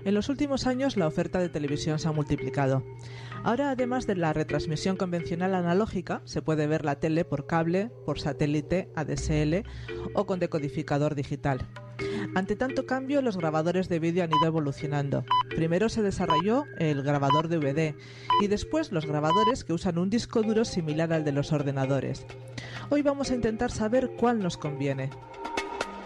En los últimos años la oferta de televisión se ha multiplicado. Ahora, además de la retransmisión convencional analógica, se puede ver la tele por cable, por satélite, ADSL o con decodificador digital. Ante tanto cambio, los grabadores de vídeo han ido evolucionando. Primero se desarrolló el grabador DVD y después los grabadores que usan un disco duro similar al de los ordenadores. Hoy vamos a intentar saber cuál nos conviene.